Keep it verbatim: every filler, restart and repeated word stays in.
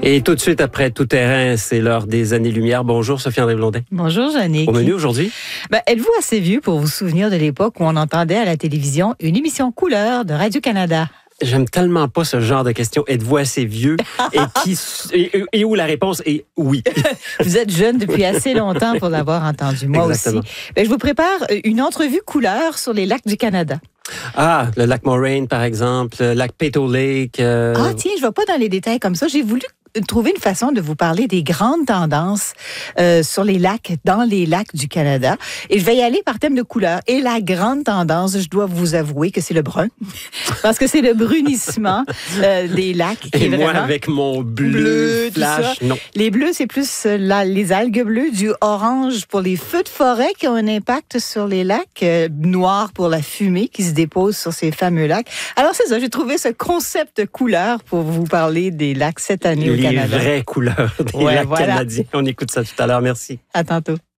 Et tout de suite après Tout terrain, c'est l'heure des années-lumière. Bonjour Sophie-André Blondet. Bonjour Jannick. Au menu aujourd'hui? Ben, êtes-vous assez vieux pour vous souvenir de l'époque où on entendait à la télévision une émission couleur de Radio-Canada? J'aime tellement pas ce genre de questions. Êtes-vous assez vieux? et, qui, et, et où la réponse est oui. Vous êtes jeune depuis assez longtemps pour l'avoir entendu. Moi Exactement. aussi. Ben, je vous prépare une entrevue couleur sur les lacs du Canada. Ah, le lac Moraine, par exemple, le lac Peyto Lake. Euh... Ah tiens, je ne vais pas dans les détails comme ça. J'ai voulu trouver une façon de vous parler des grandes tendances euh, sur les lacs, dans les lacs du Canada. Et je vais y aller par thème de couleur. Et la grande tendance, je dois vous avouer que c'est le brun. Parce que c'est le brunissement euh, des lacs. Qui Et est moi, vraiment avec mon bleu, bleu flash, non. Les bleus, c'est plus euh, la, les algues bleues, du orange pour les feux de forêt qui ont un impact sur les lacs, euh, noir pour la fumée qui se dépose sur ces fameux lacs. Alors c'est ça, j'ai trouvé ce concept couleur pour vous parler des lacs cette année au Les Canada. vraies couleurs des Ouais, lacs voilà. canadiens. On écoute ça tout à l'heure. Merci. À tantôt.